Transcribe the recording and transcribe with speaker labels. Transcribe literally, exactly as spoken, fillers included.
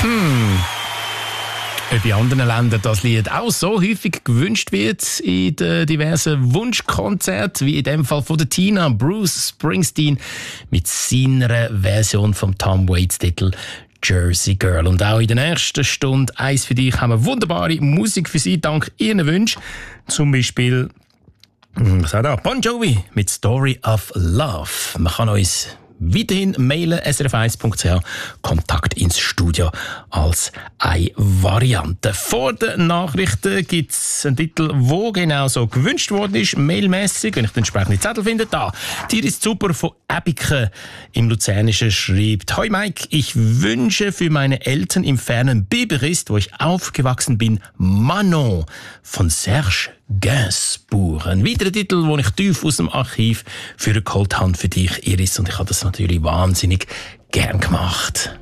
Speaker 1: Hm. Ob in anderen Ländern das Lied auch so häufig gewünscht wird in den diversen Wunschkonzerten, wie in dem Fall von der Tina, Bruce Springsteen mit seiner Version vom Tom Waits Titel Jersey Girl. Und auch in der nächsten Stunde «Eins für dich» haben wir wunderbare Musik für Sie, dank Ihren Wünschen. Zum Beispiel, was hat er? Bon Jovi mit «Story of Love». Man kann uns weiterhin mailen, s r f eins punkt c h, Kontakt ins Studio als eine Variante. Vor den Nachrichten gibt es einen Titel, der genau so gewünscht worden ist, mailmässig, wenn ich den entsprechenden Zettel finde. Da, «Dir ist super» von Abike im Luzernischen schreibt: «Hoi Mike, ich wünsche für meine Eltern im fernen Biberist, wo ich aufgewachsen bin, Manon von Serge Gainsbourg.» Ein weiterer Titel, den ich tief aus dem Archiv für geholt habe für dich, Iris. Und ich habe das natürlich wahnsinnig gern gemacht.